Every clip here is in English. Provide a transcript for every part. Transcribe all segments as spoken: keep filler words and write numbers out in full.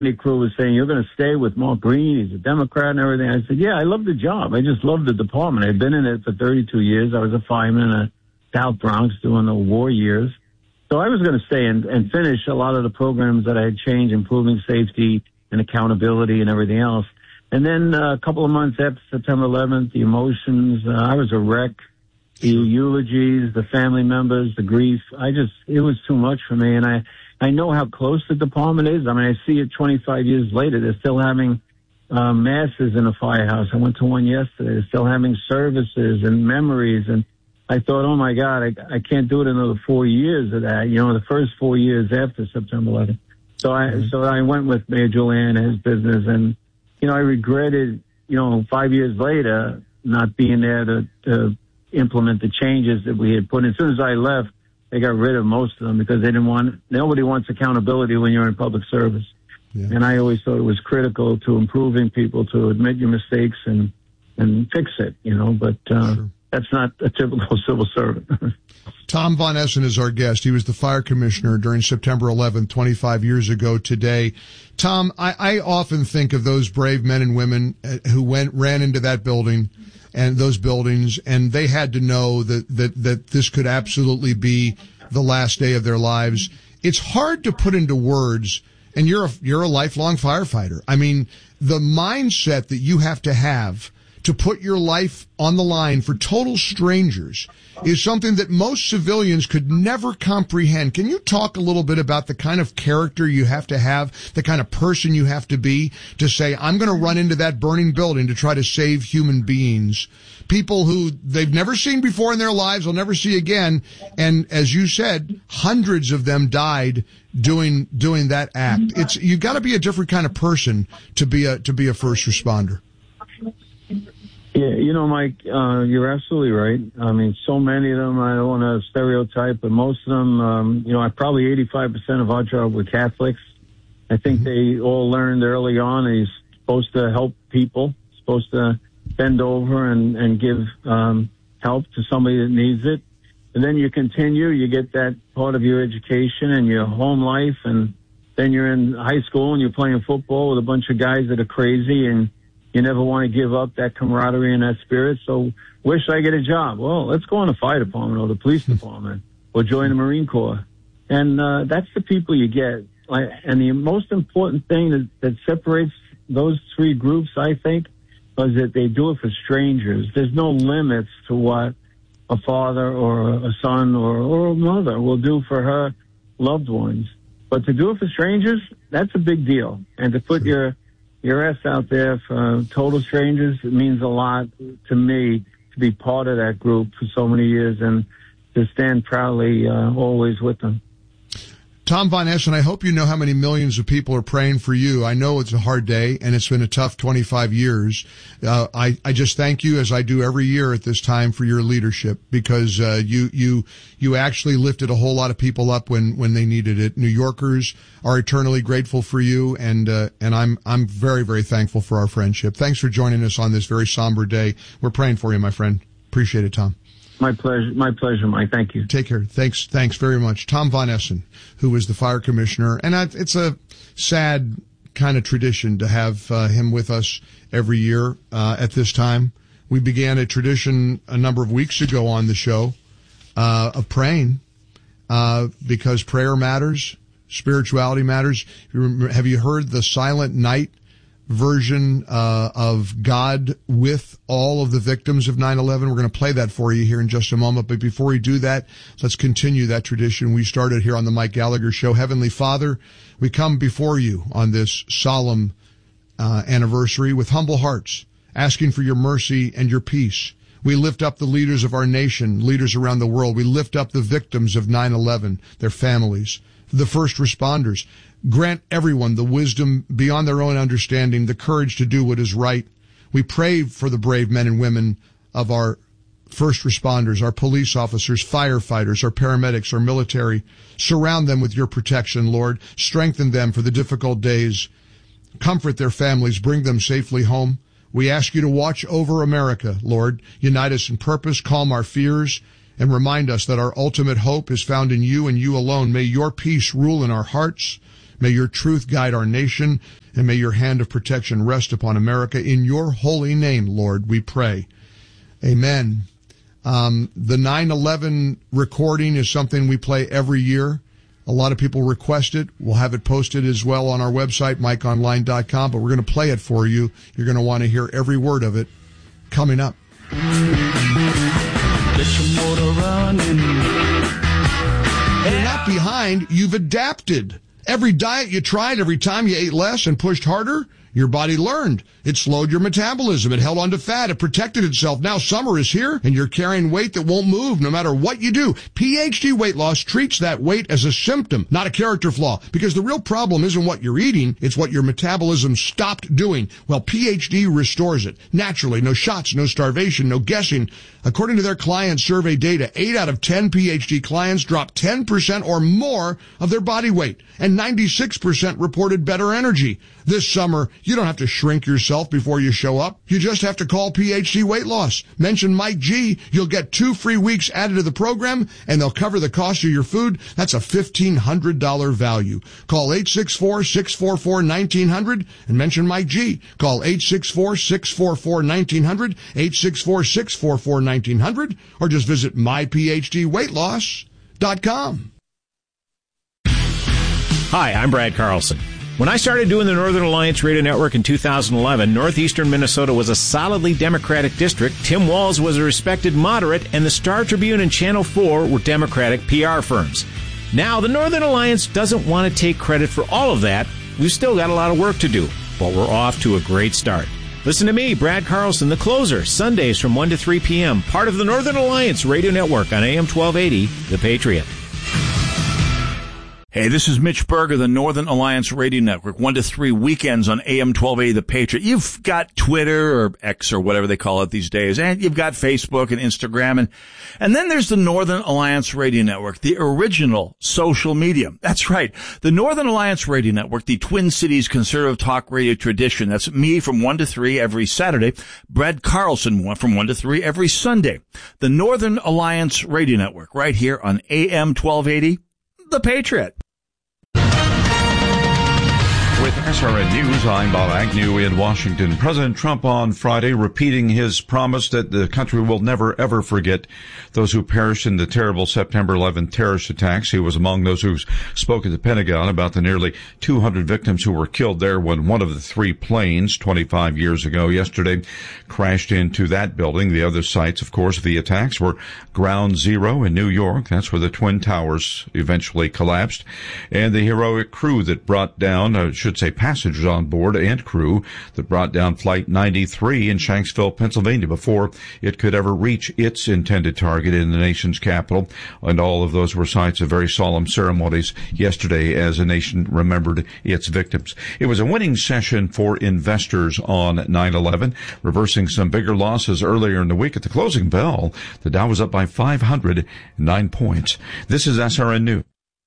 The crew was saying, you're going to stay with Mark Green. He's a Democrat and everything. I said, yeah, I love the job. I just love the department. I've been in it for thirty-two years. I was a fireman in the South Bronx during the war years. So I was going to stay and, and finish a lot of the programs that I had changed, improving safety and accountability and everything else. And then uh, a couple of months after September eleventh, the emotions, uh, I was a wreck. The eulogies, the family members, the grief. I just, it was too much for me. And I, I know how close the department is. I mean, I see it twenty-five years later. They're still having uh, masses in the firehouse. I went to one yesterday. They're still having services and memories. And I thought, oh, my God, I, I can't do it another four years of that, you know, the first four years after September eleventh. So I, mm-hmm. so I went with Mayor Julian and his business. And, you know, I regretted, you know, five years later not being there to, to implement the changes that we had put in. As soon as I left, they got rid of most of them because they didn't want, nobody wants accountability when you're in public service. Yeah. And I always thought it was critical to improving people to admit your mistakes and, and fix it, you know, but, uh, sure. That's not a typical civil servant. Tom Von Essen is our guest. He was the fire commissioner during September eleventh, twenty-five years ago today. Tom, I, I often think of those brave men and women who went, ran into that building and those buildings, and they had to know that, that, that this could absolutely be the last day of their lives. It's hard to put into words, and you're a, you're a lifelong firefighter. I mean, the mindset that you have to have to put your life on the line for total strangers is something that most civilians could never comprehend. Can you talk a little bit about the kind of character you have to have, the kind of person you have to be to say, I'm going to run into that burning building to try to save human beings, people who they've never seen before in their lives, they'll never see again. And as you said, hundreds of them died doing, doing that act. It's, you've got to be a different kind of person to be a, to be a first responder. Yeah, you know, Mike, uh, you're absolutely right. I mean, so many of them, I don't want to stereotype, but most of them, um, you know, probably eighty-five percent of our job were Catholics. I think mm-hmm. they all learned early on that he's supposed to help people, supposed to bend over and, and give um, help to somebody that needs it. And then you continue, you get that part of your education and your home life, and then you're in high school and you're playing football with a bunch of guys that are crazy, and you never want to give up that camaraderie and that spirit. So where should I get a job? Well, let's go in the fire department or the police department or join the Marine Corps. And uh, that's the people you get. Like, and the most important thing that, that separates those three groups, I think, is that they do it for strangers. There's no limits to what a father or a son or, or a mother will do for her loved ones. But to do it for strangers, that's a big deal. And to put your your ass out there for total strangers, it means a lot to me to be part of that group for so many years and to stand proudly uh, always with them. Tom Von Essen, I hope you know how many millions of people are praying for you. I know it's a hard day, and it's been a tough twenty-five years. Uh, I, I just thank you, as I do every year at this time, for your leadership, because uh, you you you actually lifted a whole lot of people up when, when they needed it. New Yorkers are eternally grateful for you, and uh, and I'm I'm very, very thankful for our friendship. Thanks for joining us on this very somber day. We're praying for you, my friend. Appreciate it, Tom. My pleasure, my pleasure, Mike. Thank you. Take care. Thanks, thanks very much. Tom Von Essen, who was the fire commissioner, and I, it's a sad kind of tradition to have uh, him with us every year uh, at this time. We began a tradition a number of weeks ago on the show uh, of praying uh, because prayer matters, spirituality matters. Have you heard the Silent Night version uh, of God with all of the victims of nine eleven? We're going to play that for you here in just a moment. But before we do that, let's continue that tradition we started here on the Mike Gallagher Show. Heavenly Father, we come before you on this solemn uh, anniversary with humble hearts, asking for your mercy and your peace. We lift up the leaders of our nation, leaders around the world. We lift up the victims of nine eleven, their families, the first responders. Grant everyone the wisdom beyond their own understanding, the courage to do what is right. We pray for the brave men and women of our first responders, our police officers, firefighters, our paramedics, our military. Surround them with your protection, Lord. Strengthen them for the difficult days. Comfort their families. Bring them safely home. We ask you to watch over America, Lord. Unite us in purpose, calm our fears, and remind us that our ultimate hope is found in you and you alone. May your peace rule in our hearts. May your truth guide our nation, and may your hand of protection rest upon America. In your holy name, Lord, we pray. Amen. Um, the nine eleven recording is something we play every year. A lot of people request it. We'll have it posted as well on our website, mike online dot com, but we're going to play it for you. You're going to want to hear every word of it coming up. Get your motor running. You're not behind, you've adapted. Every diet you tried, every time you ate less and pushed harder, your body learned. It slowed your metabolism. It held onto fat. It protected itself. Now summer is here, and you're carrying weight that won't move no matter what you do. P H D Weight Loss treats that weight as a symptom, not a character flaw, because the real problem isn't what you're eating, it's what your metabolism stopped doing. Well, P H D restores it. Naturally, no shots, no starvation, no guessing. According to their client survey data, eight out of ten P H D clients dropped ten percent or more of their body weight, and ninety-six percent reported better energy. This summer, you don't have to shrink yourself before you show up. You just have to call P H D Weight Loss. Mention Mike G. You'll get two free weeks added to the program, and they'll cover the cost of your food. That's a fifteen hundred dollars value. Call eight six four, six four four, one nine zero zero and mention Mike G. Call eight six four, six four four, one nine zero zero, eight six four, six four four, one nine zero zero, or just visit my p h d weight loss dot com. Hi, I'm Brad Carlson. When I started doing the Northern Alliance Radio Network in two thousand eleven, northeastern Minnesota was a solidly Democratic district, Tim Walz was a respected moderate, and the Star Tribune and Channel four were Democratic P R firms. Now, the Northern Alliance doesn't want to take credit for all of that. We've still got a lot of work to do, but we're off to a great start. Listen to me, Brad Carlson, The Closer, Sundays from one to three p.m., part of the Northern Alliance Radio Network on A M twelve eighty, The Patriot. Hey, this is Mitch Berger, the Northern Alliance Radio Network, one to three weekends on A M twelve eighty The Patriot. You've got Twitter or X or whatever they call it these days, and you've got Facebook and Instagram, and and then there's the Northern Alliance Radio Network, the original social media. That's right, the Northern Alliance Radio Network, the Twin Cities conservative talk radio tradition. That's me from one to three every Saturday, Brad Carlson from one to three every Sunday. The Northern Alliance Radio Network, right here on A M twelve eighty The Patriot. With S R N News, I'm Bob Agnew in Washington. President Trump on Friday repeating his promise that the country will never, ever forget those who perished in the terrible September eleventh terrorist attacks. He was among those who spoke at the Pentagon about the nearly two hundred victims who were killed there when one of the three planes twenty-five years ago yesterday crashed into that building. The other sites, of course, of the attacks were Ground Zero in New York. That's where the Twin Towers eventually collapsed. And the heroic crew that brought down, uh, should say passengers on board and crew that brought down Flight ninety-three in Shanksville, Pennsylvania before it could ever reach its intended target in the nation's capital. And all of those were sites of very solemn ceremonies yesterday as a nation remembered its victims. It was a winning session for investors on nine eleven, reversing some bigger losses earlier in the week. At the closing bell, the Dow was up by five hundred nine points. This is S R N News.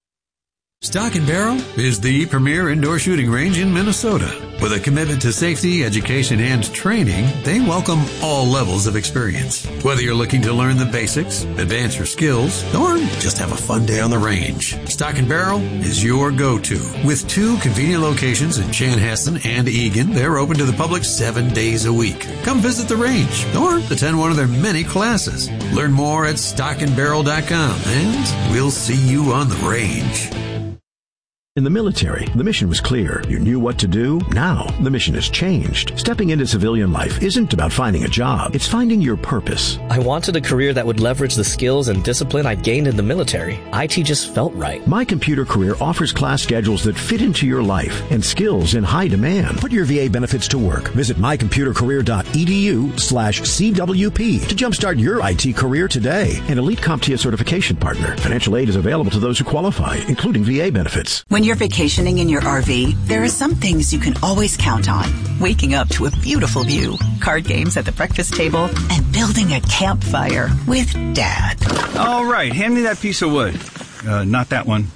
Stock and Barrel is the premier indoor shooting range in Minnesota. With a commitment to safety, education, and training, they welcome all levels of experience. Whether you're looking to learn the basics, advance your skills, or just have a fun day on the range, Stock and Barrel is your go-to. With two convenient locations in Chanhassen and Eagan, they're open to the public seven days a week. Come visit the range or attend one of their many classes. Learn more at stock and barrel dot com, and we'll see you on the range. In the military, the mission was clear. You knew what to do. Now, the mission has changed. Stepping into civilian life isn't about finding a job. It's finding your purpose. I wanted a career that would leverage the skills and discipline I gained in the military. I T just felt right. My Computer Career offers class schedules that fit into your life and skills in high demand. Put your V A benefits to work. Visit my computer career dot e d u slash c w p to jumpstart your I T career today. An Elite CompTIA certification partner. Financial aid is available to those who qualify, including V A benefits. When you're vacationing in your R V, there are some things you can always count on. Waking up to a beautiful view, card games at the breakfast table, and building a campfire with Dad. All right, hand me that piece of wood. Uh, not that one.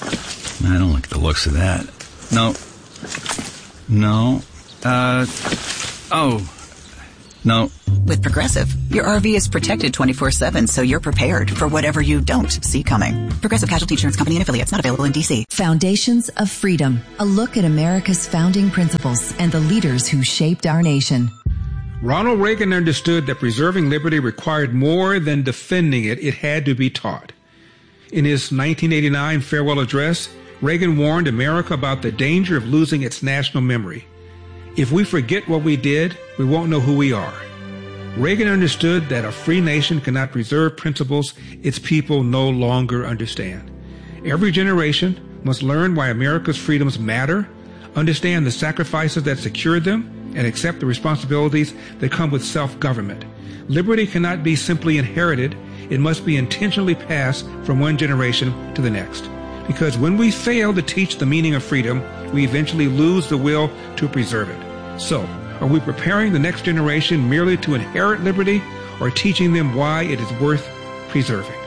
I don't like the looks of that. No. No. Uh, oh. No. With Progressive, your R V is protected twenty-four seven, so you're prepared for whatever you don't see coming. Progressive Casualty Insurance Company and Affiliates, not available in D C. Foundations of Freedom, a look at America's founding principles and the leaders who shaped our nation. Ronald Reagan understood that preserving liberty required more than defending it. It had to be taught. In his nineteen eighty-nine farewell address, Reagan warned America about the danger of losing its national memory. If we forget what we did, we won't know who we are. Reagan understood that a free nation cannot preserve principles its people no longer understand. Every generation must learn why America's freedoms matter, understand the sacrifices that secured them, and accept the responsibilities that come with self-government. Liberty cannot be simply inherited. It must be intentionally passed from one generation to the next. Because when we fail to teach the meaning of freedom, we eventually lose the will to preserve it. So, are we preparing the next generation merely to inherit liberty, or teaching them why it is worth preserving?